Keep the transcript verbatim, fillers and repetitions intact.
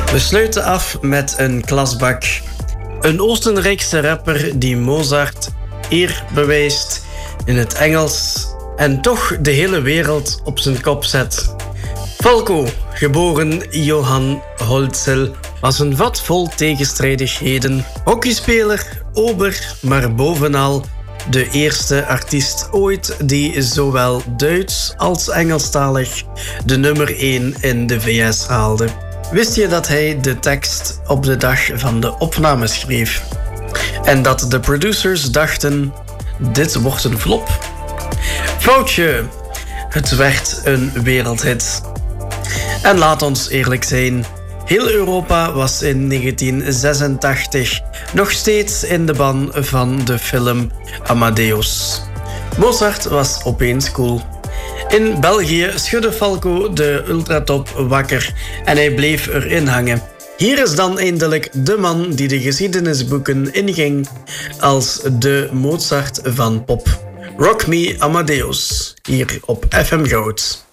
We sluiten af met een klasbak. Een Oostenrijkse rapper die Mozart eer bewijst in het Engels en toch de hele wereld op zijn kop zet. Falco, geboren Johann Holzel, was een vat vol tegenstrijdigheden. Hockeyspeler, ober, maar bovenal de eerste artiest ooit die zowel Duits als Engelstalig de nummer één in de V S haalde. Wist je dat hij de tekst op de dag van de opname schreef? En dat de producers dachten, dit wordt een flop? Foutje! Het werd een wereldhit. En laat ons eerlijk zijn, heel Europa was in negentien zesentachtig nog steeds in de ban van de film Amadeus. Mozart was opeens cool. In België schudde Falco de ultratop wakker en hij bleef erin hangen. Hier is dan eindelijk de man die de geschiedenisboeken inging als de Mozart van pop. Rock Me Amadeus, hier op F M Goud.